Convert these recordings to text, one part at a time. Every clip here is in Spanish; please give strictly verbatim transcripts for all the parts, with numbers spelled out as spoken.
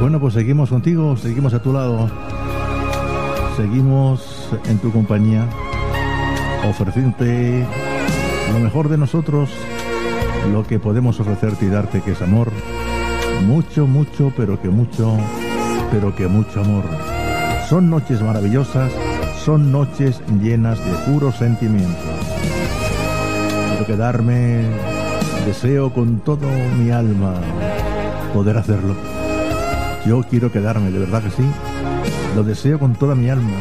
Bueno, pues seguimos contigo, seguimos a tu lado, seguimos en tu compañía, ofreciéndote lo mejor de nosotros, lo que podemos ofrecerte y darte, que es amor, mucho, mucho, pero que mucho, pero que mucho amor. Son noches maravillosas, son noches llenas de puro sentimiento. Quiero quedarme, deseo con todo mi alma poder hacerlo. Yo quiero quedarme, de verdad que sí, lo deseo con toda mi alma.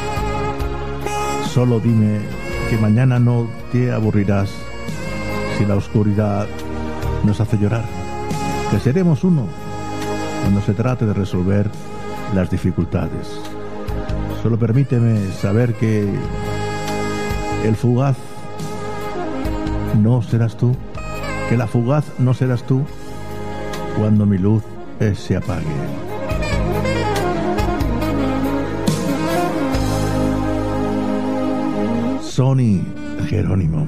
Solo dime que mañana no te aburrirás si la oscuridad nos hace llorar, que seremos uno cuando se trate de resolver las dificultades. Solo permíteme saber que el fugaz no serás tú, que la fugaz no serás tú cuando mi luz se apague. Sonny Jerónimo.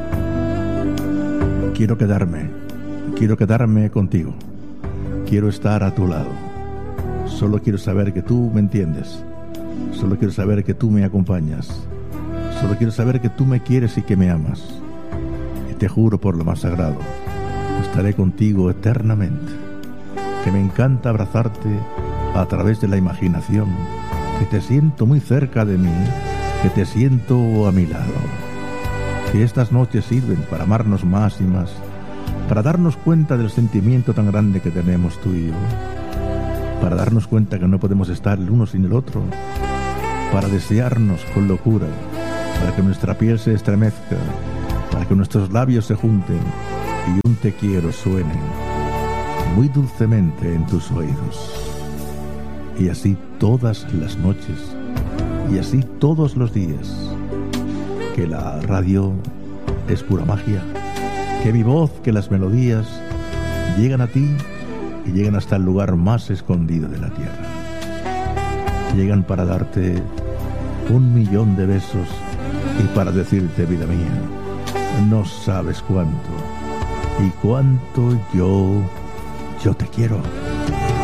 Quiero quedarme, quiero quedarme contigo, quiero estar a tu lado. Solo quiero saber que tú me entiendes, solo quiero saber que tú me acompañas, solo quiero saber que tú me quieres y que me amas. Y te juro por lo más sagrado, estaré contigo eternamente, que me encanta abrazarte a través de la imaginación, que te siento muy cerca de mí, que te siento a mi lado, que estas noches sirven para amarnos más y más, para darnos cuenta del sentimiento tan grande que tenemos tú y yo, para darnos cuenta que no podemos estar el uno sin el otro, para desearnos con locura, para que nuestra piel se estremezca, para que nuestros labios se junten y un te quiero suene muy dulcemente en tus oídos. Y así todas las noches, y así todos los días, que la radio es pura magia, que mi voz, que las melodías llegan a ti y llegan hasta el lugar más escondido de la tierra. Llegan para darte un millón de besos y para decirte, vida mía, no sabes cuánto y cuánto yo, yo te quiero.